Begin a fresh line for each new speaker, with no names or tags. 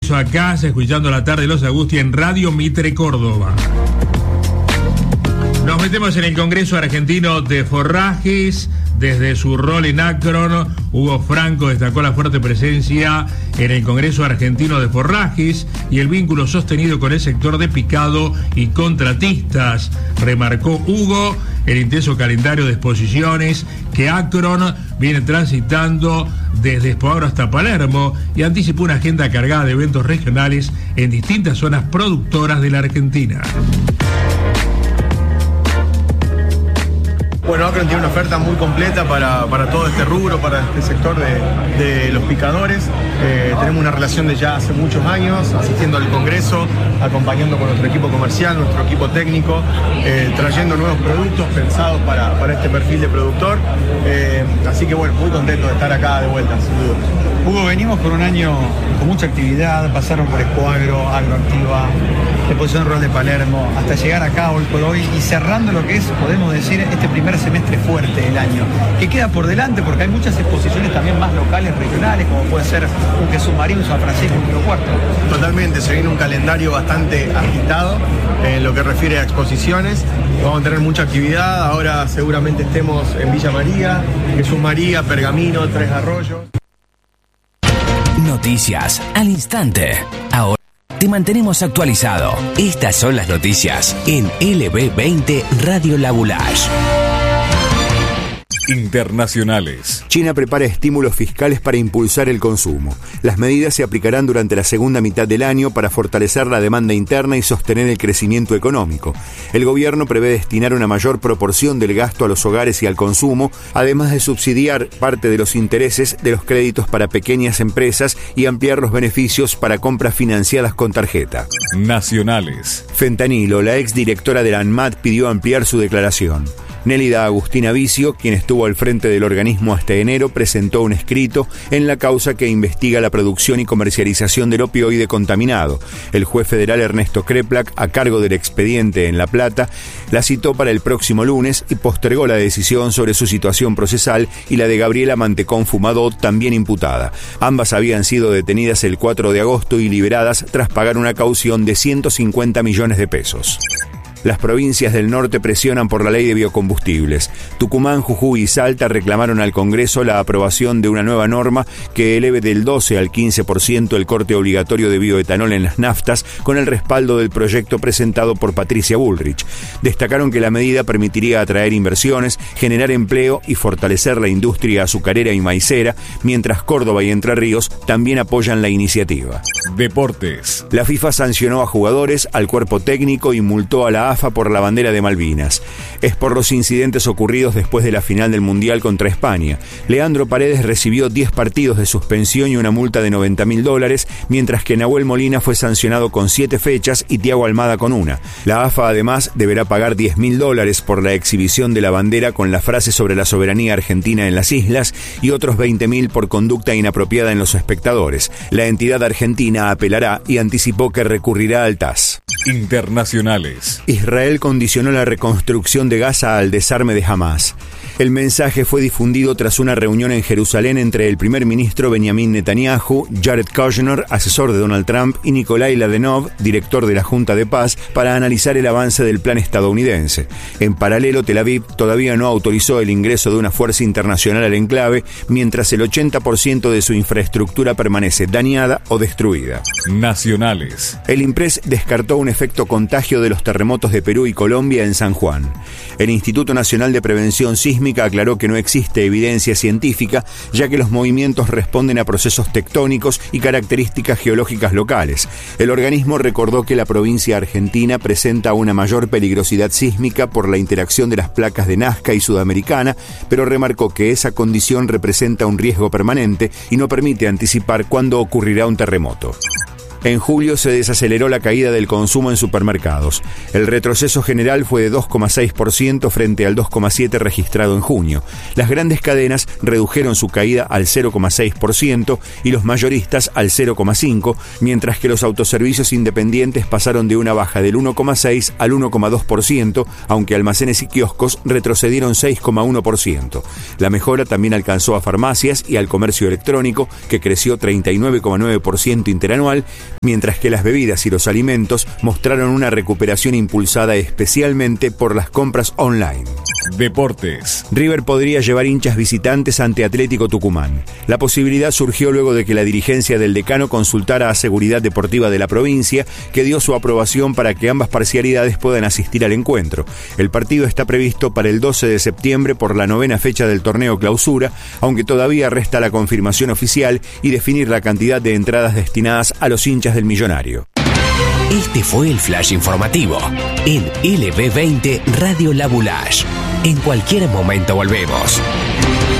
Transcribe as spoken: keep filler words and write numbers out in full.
regreso a casa escuchando La Tarde de los Agusti en Radio Mitre Córdoba. Nos metemos en el Congreso Argentino de Forrajes. Desde su rol en Akron, Hugo Franco destacó la fuerte presencia en el Congreso Argentino de Forrajes y el vínculo sostenido con el sector de picado y contratistas. Remarcó Hugo el intenso calendario de exposiciones que Akron viene transitando desde Spoagro hasta Palermo y anticipó una agenda cargada de eventos regionales en distintas zonas productoras de la Argentina.
Bueno, Akron tiene una oferta muy completa para, para todo este rubro, para este sector de, de los picadores. Eh, tenemos una relación de ya hace muchos años, asistiendo al Congreso, acompañando con nuestro equipo comercial, nuestro equipo técnico, eh, trayendo nuevos productos pensados para, para este perfil de productor. Eh, así que bueno, muy contento de estar acá de vuelta, sin duda.
Hugo, venimos por un año con mucha actividad, pasaron por Spoagro, Agroactiva, Exposición Rural de Palermo, hasta llegar acá hoy por hoy y cerrando lo que es, podemos decir, este primer semestre fuerte del año, que queda por delante porque hay muchas exposiciones también más locales, regionales, como puede ser un Jesús María, un San Francisco, un Río Cuarto.
Totalmente, se viene un calendario bastante agitado en lo que refiere a exposiciones. Vamos a tener mucha actividad, ahora seguramente estemos en Villa María, Jesús María, Pergamino, Tres Arroyos.
Noticias al instante. Ahora te mantenemos actualizado. Estas son las noticias en L B veinte Radio La Boulage.
Internacionales.
China prepara estímulos fiscales para impulsar el consumo. Las medidas se aplicarán durante la segunda mitad del año para fortalecer la demanda interna y sostener el crecimiento económico. El gobierno prevé destinar una mayor proporción del gasto a los hogares y al consumo, además de subsidiar parte de los intereses de los créditos para pequeñas empresas y ampliar los beneficios para compras financiadas con tarjeta.
Nacionales.
Fentanilo, la exdirectora de la ANMAT, pidió ampliar su declaración. Nélida Agustina Vicio, quien estuvo al frente del organismo hasta enero, presentó un escrito en la causa que investiga la producción y comercialización del opioide contaminado. El juez federal Ernesto Kreplak, a cargo del expediente en La Plata, la citó para el próximo lunes y postergó la decisión sobre su situación procesal y la de Gabriela Mantecón Fumado, también imputada. Ambas habían sido detenidas el cuatro de agosto y liberadas tras pagar una caución de ciento cincuenta millones de pesos. Las provincias del norte presionan por la ley de biocombustibles. Tucumán, Jujuy y Salta reclamaron al Congreso la aprobación de una nueva norma que eleve del doce al quince por ciento el corte obligatorio de bioetanol en las naftas, con el respaldo del proyecto presentado por Patricia Bullrich. Destacaron que la medida permitiría atraer inversiones, generar empleo y fortalecer la industria azucarera y maicera, mientras Córdoba y Entre Ríos también apoyan la iniciativa.
Deportes.
La FIFA sancionó a jugadores, al cuerpo técnico y multó a la A F A por la bandera de Malvinas. Es por los incidentes ocurridos después de la final del Mundial contra España. Leandro Paredes recibió diez partidos de suspensión y una multa de noventa mil dólares, mientras que Nahuel Molina fue sancionado con siete fechas y Thiago Almada con una. La A F A además deberá pagar diez mil dólares por la exhibición de la bandera con la frase sobre la soberanía argentina en las islas y otros veinte mil por conducta inapropiada en los espectadores. La entidad argentina apelará y anticipó que recurrirá al T A S.
Internacionales.
Israel condicionó la reconstrucción de Gaza al desarme de Hamás. El mensaje fue difundido tras una reunión en Jerusalén entre el primer ministro Benjamin Netanyahu, Jared Kushner, asesor de Donald Trump, y Nikolai Ladenov, director de la Junta de Paz, para analizar el avance del plan estadounidense. En paralelo, Tel Aviv todavía no autorizó el ingreso de una fuerza internacional al enclave, mientras el ochenta por ciento de su infraestructura permanece dañada o destruida.
Nacionales.
El INPRES descartó un efecto contagio de los terremotos de Perú y Colombia en San Juan. El Instituto Nacional de Prevención Sísmica aclaró que no existe evidencia científica, ya que los movimientos responden a procesos tectónicos y características geológicas locales. El organismo recordó que la provincia argentina presenta una mayor peligrosidad sísmica por la interacción de las placas de Nazca y Sudamericana, pero remarcó que esa condición representa un riesgo permanente y no permite anticipar cuándo ocurrirá un terremoto. En julio se desaceleró la caída del consumo en supermercados. El retroceso general fue de dos coma seis por ciento frente al dos coma siete por ciento registrado en junio. Las grandes cadenas redujeron su caída al cero coma seis por ciento y los mayoristas al cero coma cinco por ciento, mientras que los autoservicios independientes pasaron de una baja del uno coma seis por ciento al uno coma dos por ciento, aunque almacenes y kioscos retrocedieron seis coma uno por ciento. La mejora también alcanzó a farmacias y al comercio electrónico, que creció treinta y nueve coma nueve por ciento interanual, mientras que las bebidas y los alimentos mostraron una recuperación impulsada especialmente por las compras online.
Deportes.
River podría llevar hinchas visitantes ante Atlético Tucumán. La posibilidad surgió luego de que la dirigencia del decano consultara a Seguridad Deportiva de la provincia, que dio su aprobación para que ambas parcialidades puedan asistir al encuentro. El partido está previsto para el doce de septiembre por la novena fecha del torneo Clausura, aunque todavía resta la confirmación oficial y definir la cantidad de entradas destinadas a los hinchas del Millonario.
Este fue el flash informativo en L B veinte Radio La Boulage. En cualquier momento volvemos.